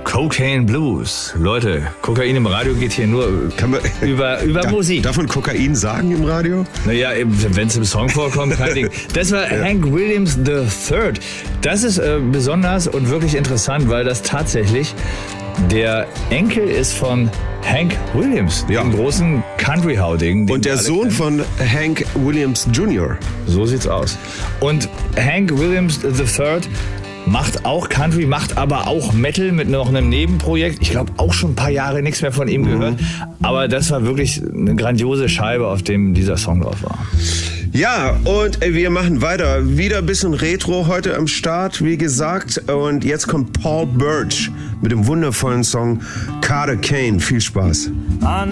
Cocaine Blues. Leute, Kokain im Radio geht hier nur über Musik. Darf man Kokain sagen im Radio? Naja, wenn es im Song vorkommt, kein Ding. Das war Hank Williams III. Das ist besonders und wirklich interessant, weil das tatsächlich der Enkel ist von Hank Williams, dem großen Country-Hauding. Und der Sohn von Hank Williams Jr. So sieht's aus. Und Hank Williams III macht auch Country, macht aber auch Metal mit noch einem Nebenprojekt. Ich glaube auch schon ein paar Jahre nichts mehr von ihm gehört. Aber das war wirklich eine grandiose Scheibe, auf dem dieser Song drauf war. Ja, und wir machen weiter. Wieder ein bisschen Retro heute am Start, wie gesagt. Und jetzt kommt Paul Birch mit dem wundervollen Song Carter Kane. Viel Spaß.